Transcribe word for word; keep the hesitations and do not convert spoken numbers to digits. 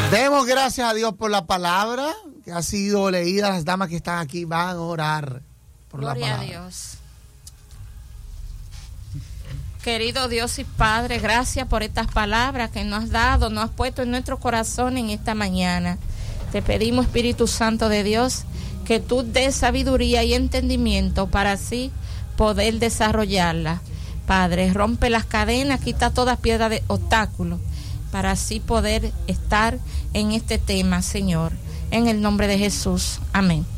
Demos gracias a Dios por la palabra que ha sido leída. Las damas que están aquí van a orar por Gloria la palabra. a Dios. Querido Dios y Padre, gracias por estas palabras que nos has dado, nos has puesto en nuestro corazón en esta mañana. Te pedimos, Espíritu Santo de Dios, que tú des sabiduría y entendimiento para así poder desarrollarla. Padre, rompe las cadenas, quita toda piedra de obstáculo, para así poder estar en este tema, Señor. En el nombre de Jesús. Amén.